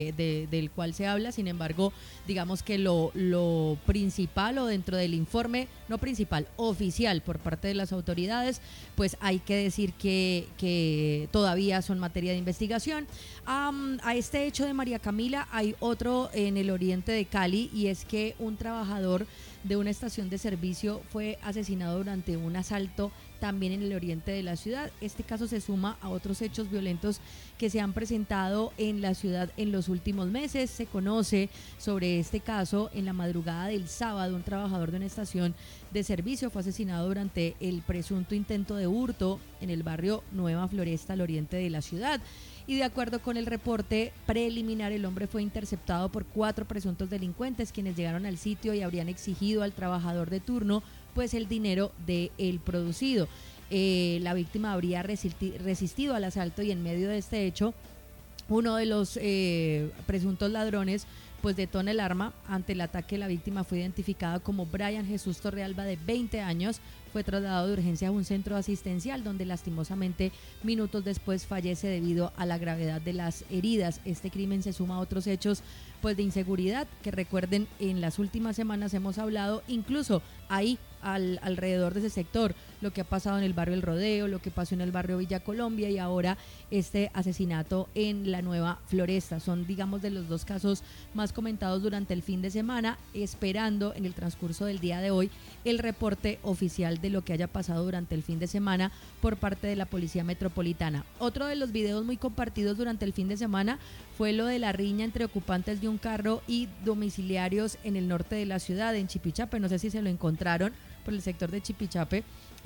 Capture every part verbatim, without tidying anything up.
De, del cual se habla. Sin embargo, digamos que lo, lo principal o dentro del informe, no principal, oficial por parte de las autoridades, pues hay que decir que, que todavía son materia de investigación. Um, a este hecho de María Camila hay otro en el oriente de Cali, y es que un trabajador de una estación de servicio fue asesinado durante un asalto también en el oriente de la ciudad. Este caso se suma a otros hechos violentos que se han presentado en la ciudad en los últimos meses. Se conoce sobre este caso en la madrugada del sábado. Un trabajador de una estación de servicio fue asesinado durante el presunto intento de hurto en el barrio Nueva Floresta, al oriente de la ciudad. Y de acuerdo con el reporte preliminar, el hombre fue interceptado por cuatro presuntos delincuentes, quienes llegaron al sitio y habrían exigido al trabajador de turno pues el dinero de el producido. Eh, la víctima habría resisti- resistido al asalto, y en medio de este hecho, uno de los eh, presuntos ladrones pues detona el arma. Ante el ataque, la víctima fue identificada como Brian Jesús Torrealba, de veinte años. Fue trasladado de urgencia a un centro asistencial, donde lastimosamente minutos después fallece debido a la gravedad de las heridas. Este crimen se suma a otros hechos pues de inseguridad que, recuerden, en las últimas semanas hemos hablado, incluso ahí al, alrededor de ese sector, lo que ha pasado en el barrio El Rodeo, lo que pasó en el barrio Villa Colombia, y ahora este asesinato en la Nueva Floresta. Son, digamos, de los dos casos más comentados durante el fin de semana, esperando en el transcurso del día de hoy el reporte oficial de lo que haya pasado durante el fin de semana por parte de la Policía Metropolitana. Otro de los videos muy compartidos durante el fin de semana fue lo de la riña entre ocupantes de un carro y domiciliarios en el norte de la ciudad, en Chipichape. No sé si se lo encontraron por el sector de Chipichape.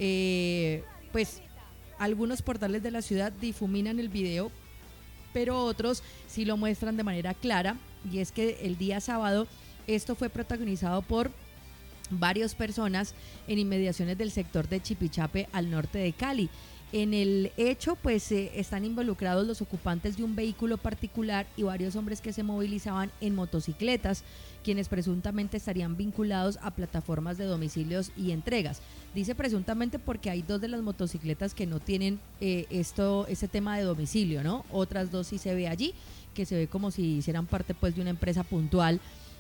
Eh, pues algunos portales de la ciudad difuminan el video, pero otros sí lo muestran de manera clara, y es que el día sábado esto fue protagonizado por varias personas en inmediaciones del sector de Chipichape, al norte de Cali. En el hecho pues eh, están involucrados los ocupantes de un vehículo particular y varios hombres que se movilizaban en motocicletas, quienes presuntamente estarían vinculados a plataformas de domicilios y entregas. Dice presuntamente porque hay dos de las motocicletas que no tienen eh, esto, ese tema de domicilio, ¿no? Otras dos sí se ve allí, que se ve como si hicieran parte pues de una empresa puntual.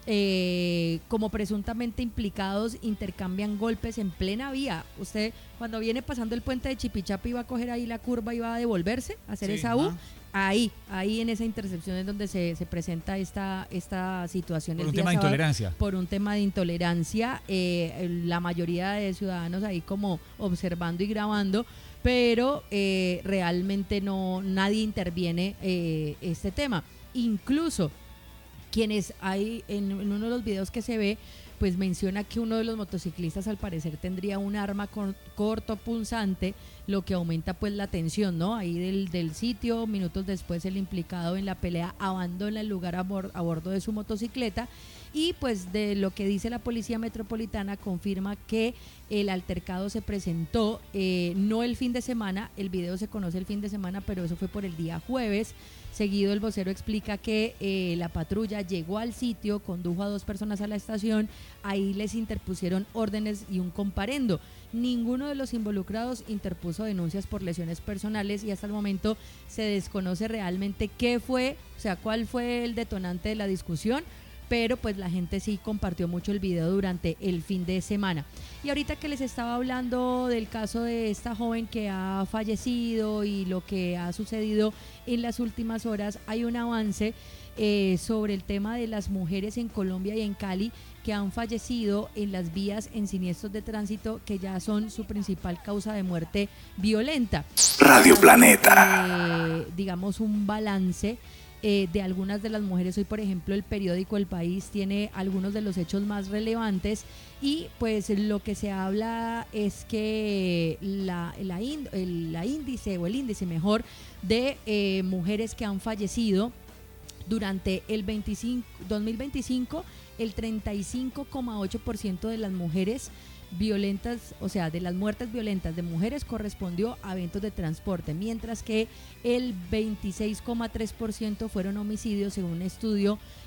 Eh, como presuntamente implicados, intercambian golpes en plena vía. Usted, cuando viene pasando el puente de Chipichape y va a coger ahí la curva y va a devolverse, a hacer sí, esa U, ahí, ahí en esa intersección es donde se, se presenta esta, esta situación. Por un tema de intolerancia. Por un tema de intolerancia, eh, la mayoría de ciudadanos ahí como observando y grabando, pero eh, realmente no, nadie interviene eh, este tema. Incluso quienes hay en, en uno de los videos que se ve, pues menciona que uno de los motociclistas al parecer tendría un arma con, corto punzante, lo que aumenta pues la tensión, ¿no? Ahí del, del sitio. Minutos después, el implicado en la pelea abandona el lugar a, bor, a bordo de su motocicleta, y pues de lo que dice la Policía Metropolitana, confirma que el altercado se presentó eh, no el fin de semana. El video se conoce el fin de semana, pero eso fue por el día jueves. Seguido, el vocero explica que eh, la patrulla llegó al sitio, condujo a dos personas a la estación, ahí les interpusieron órdenes y un comparendo. Ninguno de los involucrados interpuso denuncias por lesiones personales, y hasta el momento se desconoce realmente qué fue, o sea, cuál fue el detonante de la discusión, pero pues la gente sí compartió mucho el video durante el fin de semana. Y ahorita que les estaba hablando del caso de esta joven que ha fallecido y lo que ha sucedido en las últimas horas, hay un avance eh, sobre el tema de las mujeres en Colombia y en Cali que han fallecido en las vías en siniestros de tránsito, que ya son su principal causa de muerte violenta. Radio Planeta. Eh, digamos un balance Eh, de algunas de las mujeres. Hoy, por ejemplo, el periódico El País tiene algunos de los hechos más relevantes, y pues lo que se habla es que la, la, ind, el, la índice o el índice mejor de eh, mujeres que han fallecido durante el veinticinco, dos mil veinticinco, el treinta y cinco coma ocho por ciento de las mujeres violentas, o sea, de las muertes violentas de mujeres correspondió a eventos de transporte, mientras que el veintiséis coma tres por ciento fueron homicidios, según un estudio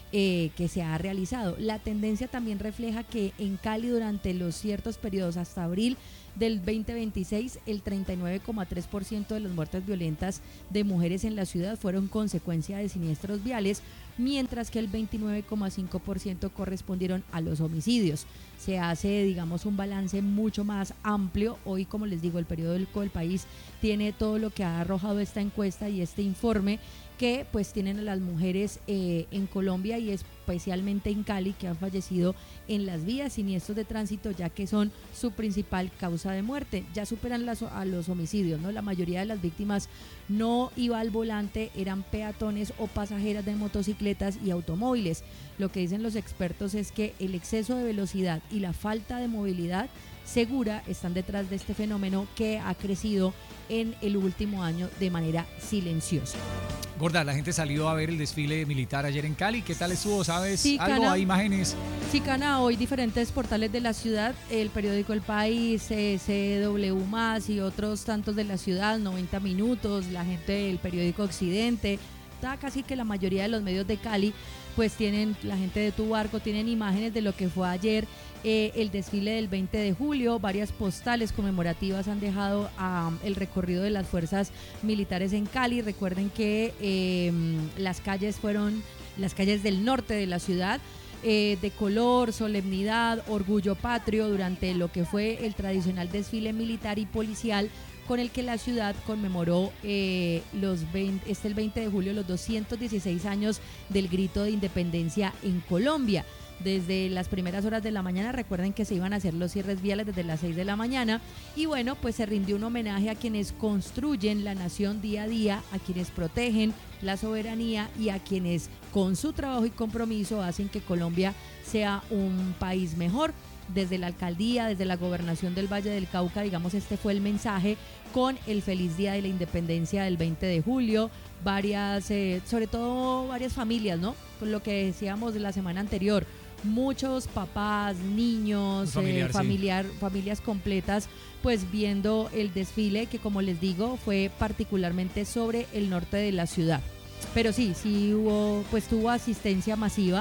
eh, que se ha realizado. La tendencia también refleja que en Cali durante los ciertos periodos hasta abril del veinte veintiséis, el treinta y nueve coma tres por ciento de las muertes violentas de mujeres en la ciudad fueron consecuencia de siniestros viales, mientras que el veintinueve coma cinco por ciento correspondieron a los homicidios. Se hace, digamos, un balance mucho más amplio. Hoy, como les digo, el periódico El País tiene todo lo que ha arrojado esta encuesta y este informe, que pues tienen a las mujeres eh, en Colombia y especialmente en Cali, que han fallecido en las vías, siniestros de tránsito, ya que son su principal causa de muerte. Ya superan las, a los homicidios, ¿no? La mayoría de las víctimas no iba al volante, eran peatones o pasajeras de motocicletas y automóviles. Lo que dicen los expertos es que el exceso de velocidad y la falta de movilidad segura están detrás de este fenómeno que ha crecido en el último año de manera silenciosa. Gorda, la gente salió a ver el desfile militar ayer en Cali. ¿Qué tal estuvo? ¿Sabes sí, algo? Cana, ¿Hay imágenes? Sí, Cana, hoy diferentes portales de la ciudad, el periódico El País, C W más y otros tantos de la ciudad, noventa minutos, la gente del periódico Occidente, casi que la mayoría de los medios de Cali, pues tienen, la gente de Tu Barco, tienen imágenes de lo que fue ayer eh, el desfile del veinte de julio, varias postales conmemorativas han dejado um, el recorrido de las fuerzas militares en Cali. Recuerden que eh, las calles fueron, las calles del norte de la ciudad, Eh, de color, solemnidad, orgullo patrio durante lo que fue el tradicional desfile militar y policial con el que la ciudad conmemoró eh, los veinte, este el veinte de julio los doscientos dieciséis años del grito de independencia en Colombia. Desde las primeras horas de la mañana, recuerden que se iban a hacer los cierres viales desde las seis de la mañana y bueno, pues se rindió un homenaje a quienes construyen la nación día a día, a quienes protegen la soberanía y a quienes con su trabajo y compromiso hacen que Colombia sea un país mejor. Desde la alcaldía, desde la gobernación del Valle del Cauca, digamos, este fue el mensaje con el feliz día de la independencia del veinte de julio, varias, eh, sobre todo varias familias, ¿no? Con lo que decíamos de la semana anterior, muchos papás, niños, familiar, eh, familiar, sí. familias completas, pues viendo el desfile que, como les digo, fue particularmente sobre el norte de la ciudad. Pero sí, sí hubo, pues tuvo asistencia masiva.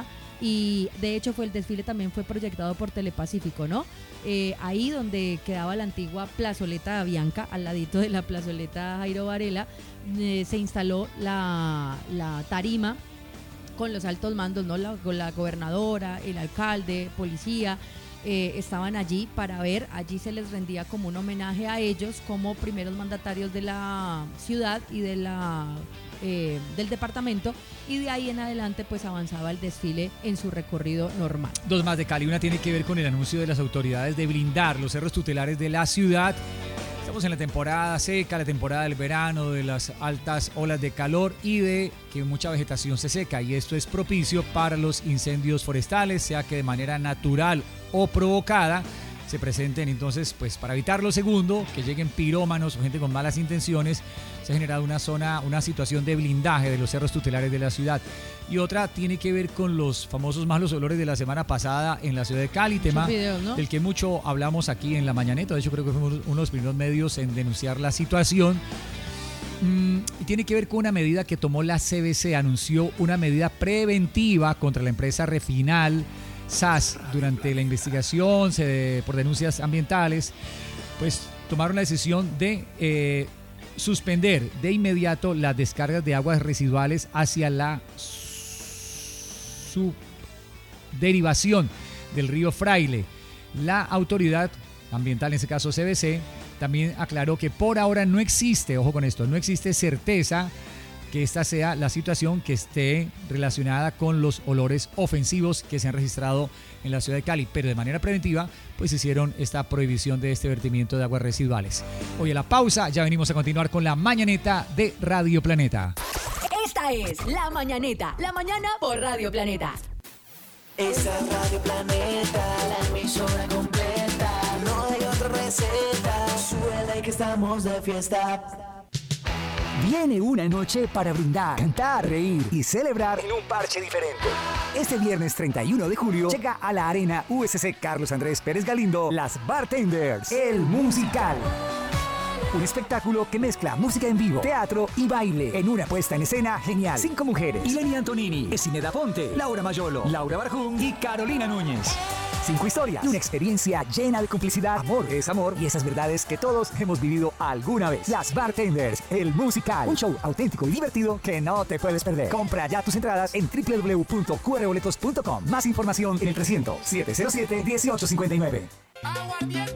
Y de hecho fue el desfile también fue proyectado por Telepacífico, ¿no? Eh, ahí donde quedaba la antigua plazoleta Bianca, al ladito de la plazoleta Jairo Varela, eh, se instaló la, la tarima con los altos mandos, ¿no? La, con la gobernadora, el alcalde, policía, eh, estaban allí para ver, allí se les rendía como un homenaje a ellos como primeros mandatarios de la ciudad y de la eh, del departamento, y de ahí en adelante pues avanzaba el desfile en su recorrido normal. Dos más de Cali, una tiene que ver con el anuncio de las autoridades de blindar los cerros tutelares de la ciudad. Estamos en la temporada seca, la temporada del verano, de las altas olas de calor y de que mucha vegetación se seca, y esto es propicio para los incendios forestales, sea que de manera natural o provocada se presenten. Entonces, pues para evitar lo segundo, que lleguen pirómanos o gente con malas intenciones, se ha generado una zona, una situación de blindaje de los cerros tutelares de la ciudad. Y otra tiene que ver con los famosos malos olores de la semana pasada en la ciudad de Cali, tema videos, ¿no? del que mucho hablamos aquí en La Mañaneta. De hecho, creo que fuimos uno de los primeros medios en denunciar la situación. Mm, y tiene que ver con una medida que tomó la C B C, anunció una medida preventiva contra la empresa Refinal S A S durante la investigación se, por denuncias ambientales. Pues tomaron la decisión de eh, suspender de inmediato las descargas de aguas residuales hacia la subderivación del río Fraile. La autoridad ambiental, en este caso C B C, también aclaró que por ahora no existe, ojo con esto, no existe certeza que esta sea la situación que esté relacionada con los olores ofensivos que se han registrado en la ciudad de Cali, pero de manera preventiva pues hicieron esta prohibición de este vertimiento de aguas residuales. Hoy a la pausa, ya venimos a continuar con La Mañaneta de Radio Planeta. Esta es La Mañaneta, la mañana por Radio Planeta. Esa es Radio Planeta, la emisora completa, no hay otra receta, suele que estamos de fiesta. Viene una noche para brindar, cantar, reír y celebrar en un parche diferente. Este viernes treinta y uno de julio llega a la Arena U S C Carlos Andrés Pérez Galindo Las Bartenders, el musical. Un espectáculo que mezcla música en vivo, teatro y baile en una puesta en escena genial. Cinco mujeres: Ileni Antonini, Esineda Ponte, Laura Mayolo, Laura Barjún y Carolina Núñez. Cinco historias y una experiencia llena de complicidad, amor es amor y esas verdades que todos hemos vivido alguna vez. Las Bartenders, el musical, un show auténtico y divertido que no te puedes perder. Compra ya tus entradas en w w w punto q r boletos punto com. Más información en el trescientos, setecientos siete, dieciocho cincuenta y nueve.